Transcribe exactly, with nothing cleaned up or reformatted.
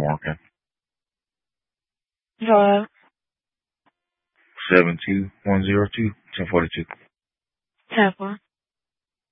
working. Hello. Seven two one zero two ten forty two. Ten four.